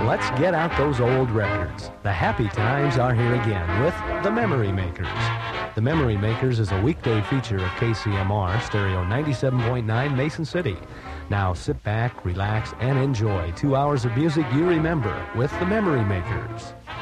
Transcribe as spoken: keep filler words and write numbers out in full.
Let's get out those old records. The happy times are here again with The Memory Makers. The Memory Makers is a weekday feature of K C M R Stereo ninety-seven point nine Mason City. Now sit back, relax, and enjoy two hours of music you remember with The Memory Makers.